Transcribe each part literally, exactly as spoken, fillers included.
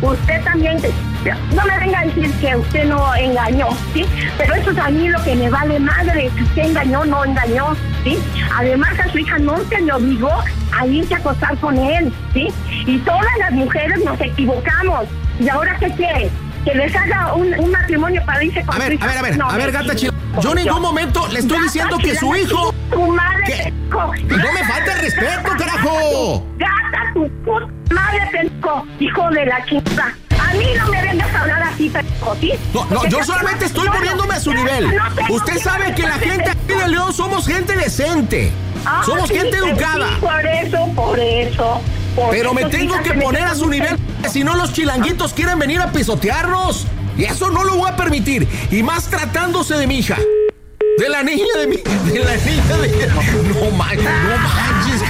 usted también, no me venga a decir que usted no engañó, ¿sí? Pero eso es a mí lo que me vale madre, si usted engañó, no engañó, ¿sí? Además a su hija no se le obligó a irse a acostar con él, ¿sí? Y todas las mujeres nos equivocamos. ¿Y ahora qué quiere? Que les haga un, un matrimonio para irse con a ver, su hija. A ver, a ver, no, a ver, gata chila. Yo en ningún momento le estoy Gata diciendo que chila, su hijo... Tu madre, ¿Qué? pendejo. No me falta el respeto, carajo. Gata, tu puta madre, pendejo, hijo de la chingada. A mí no me vengas a hablar así, pendejo, ¿sí? No, no, yo solamente estoy no, poniéndome a su nivel. no tengo Usted que sabe que la gente aquí de León somos gente decente. Ah, Somos sí, gente sí, educada. por eso, por eso. Por Pero me eso, tengo fíjate, que me poner tengo a su que- nivel. Si no, los chilanguitos quieren venir a pisotearnos. Y eso no lo voy a permitir. Y más tratándose de mi hija. De la niña de mi... De la niña de... No manches, no manches,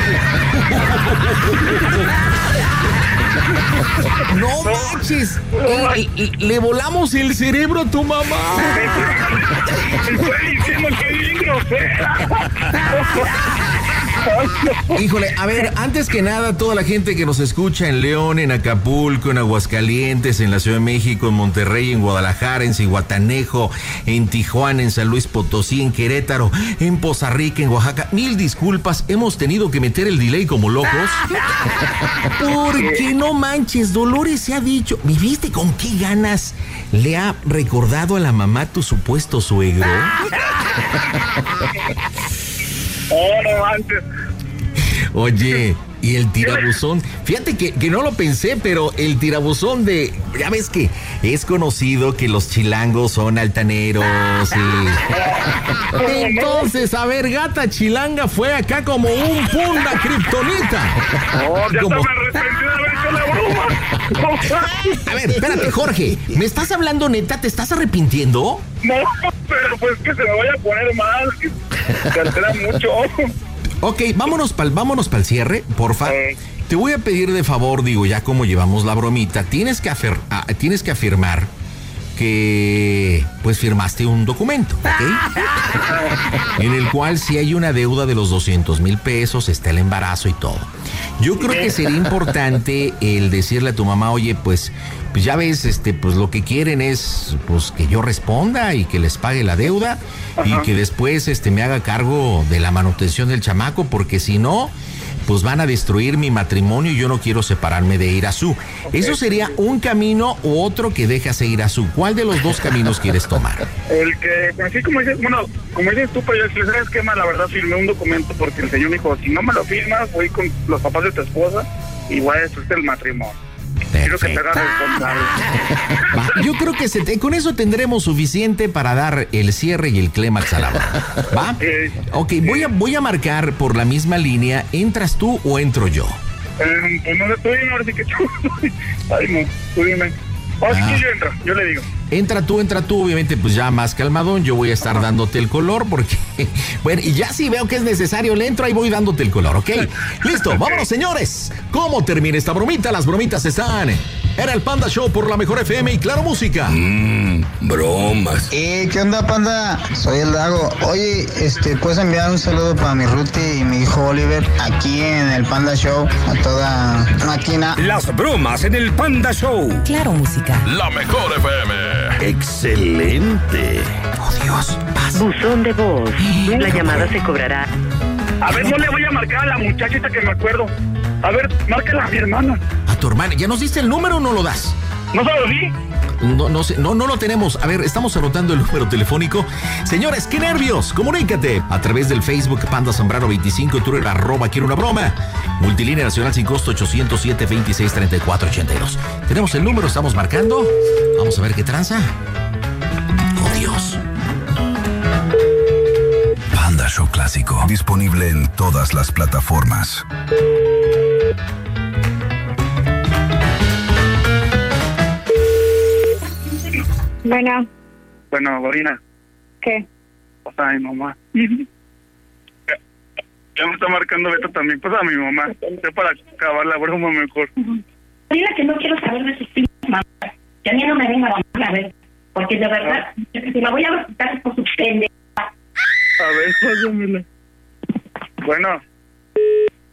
carnal. No manches. Le, le volamos el cerebro a tu mamá. Estoy diciendo que es bien grosera. Híjole, a ver, antes que nada, toda la gente que nos escucha en León, en Acapulco, en Aguascalientes, en la Ciudad de México, en Monterrey, en Guadalajara, en Zihuatanejo, en Tijuana, en San Luis Potosí, en Querétaro, en Poza Rica, en Oaxaca. Mil disculpas, hemos tenido que meter el delay como locos. Porque no manches, Dolores se ha dicho, ¿me viste con qué ganas le ha recordado a la mamá tu supuesto suegro? Oh, no antes. Oye, y el tirabuzón, fíjate que, que no lo pensé, pero el tirabuzón de, ya ves que es conocido que los chilangos son altaneros y... Entonces, a ver, gata chilanga fue acá como un punda kriptonita. Oh, ya Como- hasta me arrepentí de haber hecho la broma. A ver, espérate, Jorge, ¿me estás hablando neta? ¿Te estás arrepintiendo? No, pero pues que se me vaya a poner mal. Que se altera mucho. Ok, vámonos pa'l, vámonos pa'l cierre, porfa. Eh. Te voy a pedir de favor, digo, ya como llevamos la bromita, tienes que, afer- ah, tienes que afirmar que, pues, firmaste un documento, ¿ok? En el cual si hay una deuda de los doscientos mil pesos, está el embarazo y todo. Yo creo que sería importante el decirle a tu mamá, oye, pues, pues ya ves, este, pues lo que quieren es, pues, que yo responda y que les pague la deuda. Ajá. Y que después, este, me haga cargo de la manutención del chamaco, porque si no, pues van a destruir mi matrimonio y yo no quiero separarme de Irazú. Okay. Eso sería un camino u otro que dejas a Irazú. ¿Cuál de los dos caminos quieres tomar? El que, así como dices, bueno, como dices tú, pero yo, ¿sabes qué? La verdad firmé un documento porque el señor me dijo, si no me lo firmas, voy con los papás de tu esposa y voy a destruir el matrimonio. Quiero que te hagas responsable. Va, yo creo que se te, con eso tendremos suficiente para dar el cierre y el clímax a la broma. ¿Va? Eh, ok, voy a, voy a marcar por la misma línea. ¿Entras tú o entro yo? Eh, pues no estoy bien, ahora sí que tú. Ay, no, tú dime. Ahora sí que yo entro, yo le digo. Entra tú, entra tú, obviamente, pues ya más calmadón. Yo voy a estar dándote el color porque, bueno, y ya si veo que es necesario, le entro y voy dándote el color, ¿ok? Listo, vámonos, señores. ¿Cómo termina esta bromita? Las bromitas están. Era el Panda Show por la Mejor F M y Claro Música. Mmm, bromas. Eh, ¿qué onda, Panda? Soy el Dago. Oye, este, ¿puedes enviar un saludo para mi Ruti y mi hijo Oliver aquí en el Panda Show? A toda máquina. Las bromas en el Panda Show. Claro Música. La Mejor F M. Excelente. Oh, Dios. Paz. Buzón de voz. La llamada se cobrará. A ver, no le voy a marcar a la muchachita que me acuerdo. A ver, márcala a mi hermana. ¿A tu hermana? ¿Ya nos diste el número o no lo das? ¿No se lo di? No, no sé, no, no lo tenemos. A ver, estamos anotando el número telefónico. Señores, qué nervios. Comunícate a través del Facebook Panda Zambrano veinticinco, Twitter arroba quiero una broma. Multilínea nacional sin costo ochocientos siete, veintiséis, treinta y cuatro, ochenta y dos. Tenemos el número, estamos marcando. Vamos a ver qué tranza. Oh, Dios. Panda Show Clásico. Disponible en todas las plataformas. Bueno. Bueno, Gorina. ¿Qué? O sea, mi mamá. Ya, ya me está marcando Beto también. Pues a mi mamá. Ya para acabar la broma mejor. Dile que no quiero saber de sus pinches mamás. Que a mí no me venga a ver. Porque de verdad, si la voy a visitar por su pendeja. A ver, pásamela. Bueno.